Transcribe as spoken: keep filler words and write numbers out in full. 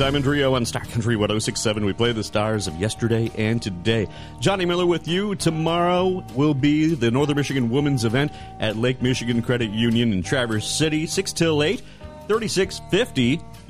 Diamond Rio on Star Country one oh six point seven. We play the stars of yesterday and today. Johnny Miller with you. Tomorrow will be the Northern Michigan Women's Event at Lake Michigan Credit Union in Traverse City, six till eight, thirty-six fifty